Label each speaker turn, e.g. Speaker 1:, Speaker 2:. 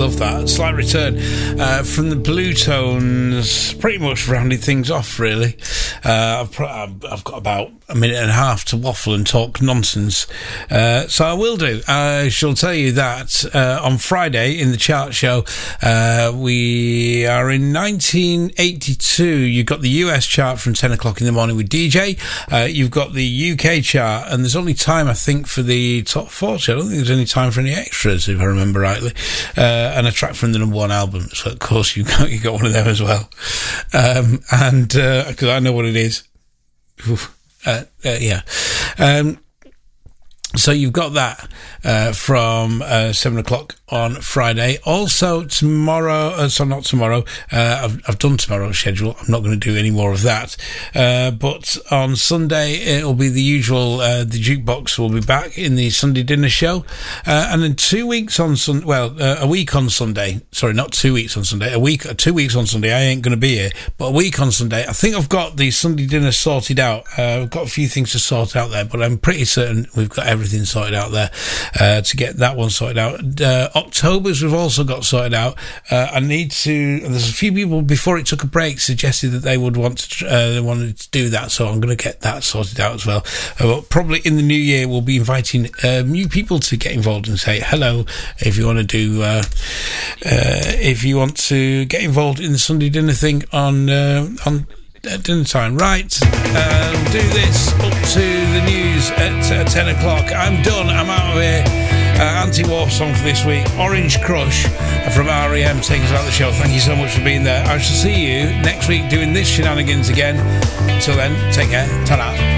Speaker 1: love that. Slight return from the Blue Tones, pretty much rounding things off, really. I've got about a minute and a half to waffle and talk nonsense, so I will do. I shall tell you that on Friday in the chart show, we are in 1982. You've got the US chart from 10 o'clock in the morning with DJ. You've got the UK chart, and there's only time, I think, for the top 40. I don't think there's any time for any extras, if I remember rightly. And a track from the number one album. So, of course, you got one of them as well. And because I know what it is. Yeah. So you've got that from 7 o'clock on Friday. Also tomorrow, not tomorrow, I've done tomorrow's schedule. I'm not going to do any more of that. But on Sunday, it'll be the usual, the jukebox will be back in the Sunday dinner show. And then 2 weeks on a week on Sunday. Sorry, not 2 weeks on Sunday. 2 weeks on Sunday. I ain't going to be here, but a week on Sunday. I think I've got the Sunday dinner sorted out. I've got a few things to sort out there, but I'm pretty certain we've got everything sorted out there to get that one sorted out. October's we've also got sorted out. There's a few people before it took a break suggested that they would want to they wanted to do that, so I'm going to get that sorted out as well. But probably in the new year we'll be inviting new people to get involved and say hello if you want to do if you want to get involved in the Sunday dinner thing on dinner time. Right, do this up to the news at 10 o'clock. I'm done. I'm out of here. Anti-Warp song for this week, Orange Crush from R.E.M. taking us out of the show. Thank you so much for being there. I shall see you next week doing this shenanigans again. Until then, take care. Ta-da.